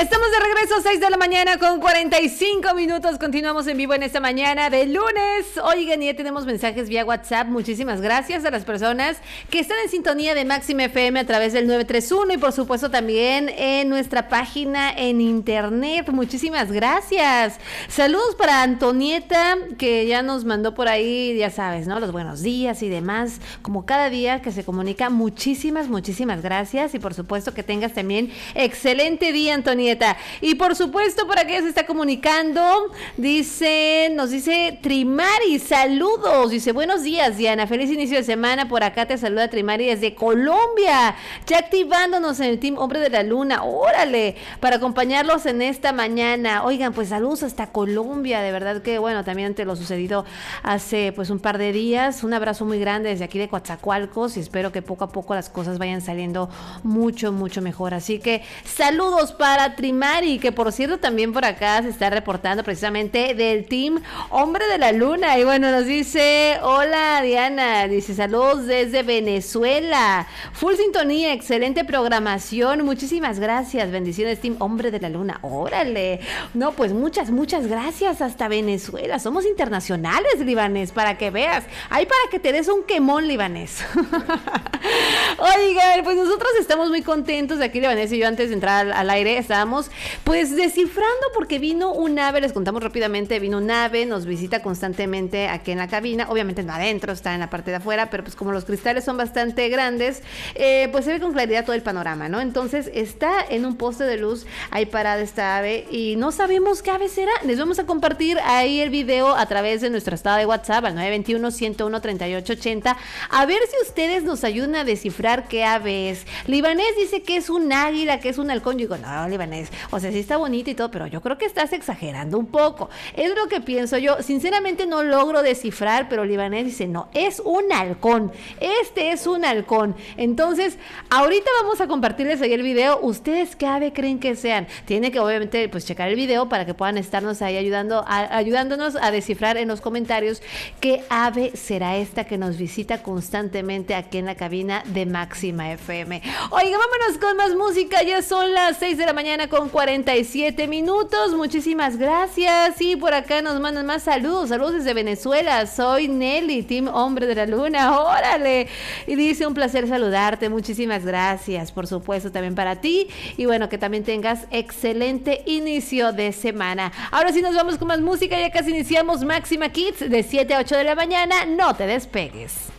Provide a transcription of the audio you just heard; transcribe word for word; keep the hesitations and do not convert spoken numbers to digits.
Estamos de regreso, seis de la mañana con cuarenta y cinco minutos. Continuamos en vivo en esta mañana de lunes. Oigan, ya tenemos mensajes vía WhatsApp. Muchísimas gracias a las personas que están en sintonía de Máxima F M a través del nueve tres uno y por supuesto también en nuestra página en internet. Muchísimas gracias. Saludos para Antonieta, que ya nos mandó por ahí, ya sabes, ¿no? Los buenos días y demás, como cada día que se comunica. Muchísimas, muchísimas gracias y por supuesto que tengas también excelente día, Antonieta. Y por supuesto, por aquí se está comunicando, dice, nos dice Trimari, saludos, dice, buenos días, Diana, feliz inicio de semana, por acá te saluda Trimari desde Colombia, ya activándonos en el Team Hombre de la Luna, órale, para acompañarlos en esta mañana. Oigan, pues saludos hasta Colombia, de verdad que, bueno, también ante lo sucedido hace, pues, un par de días, un abrazo muy grande desde aquí de Coatzacoalcos y espero que poco a poco las cosas vayan saliendo mucho, mucho mejor, así que saludos para Trimari, que por cierto también por acá se está reportando precisamente del Team Hombre de la Luna. Y bueno, nos dice, hola Diana, dice saludos desde Venezuela, full sintonía, excelente programación, muchísimas gracias, bendiciones Team Hombre de la Luna, órale, no pues muchas, muchas gracias hasta Venezuela, somos internacionales, Libanés, para que veas, ahí para que te des un quemón, Libanés. Oigan, pues nosotros estamos muy contentos de aquí, Libanés y yo, antes de entrar al, al aire, estábamos pues descifrando porque vino un ave, les contamos rápidamente, vino un ave, nos visita constantemente aquí en la cabina, obviamente no adentro, está en la parte de afuera, pero pues como los cristales son bastante grandes, eh, pues se ve con claridad todo el panorama, ¿no? Entonces está en un poste de luz, ahí parada esta ave y no sabemos qué ave será. Les vamos a compartir ahí el video a través de nuestro estado de WhatsApp al nueve dos uno, uno uno, tres ocho ocho cero, a ver si ustedes nos ayudan a descifrar qué ave es. Libanés dice que es un águila, que es un halcón. Yo digo, no, Libanés, o sea, sí está bonito y todo, pero yo creo que estás exagerando un poco. Es lo que pienso yo. Sinceramente no logro descifrar, pero Libanés dice, no, es un halcón. Este es un halcón. Entonces, ahorita vamos a compartirles ahí el video. ¿Ustedes qué ave creen que sean? Tienen que obviamente pues checar el video para que puedan estarnos ahí ayudando, a, ayudándonos a descifrar en los comentarios qué ave será esta que nos visita constantemente aquí en la cabina de Máxima F M. Oiga, vámonos con más música. Ya son las seis de la mañana con cuarenta y siete minutos. Muchísimas gracias. Y por acá nos mandan más saludos. Saludos desde Venezuela. Soy Nelly, Team Hombre de la Luna. Órale. Y dice, un placer saludarte. Muchísimas gracias. Por supuesto, también para ti. Y bueno, que también tengas excelente inicio de semana. Ahora sí nos vamos con más música. Ya casi iniciamos Máxima Kids de siete a ocho de la mañana. No te despegues.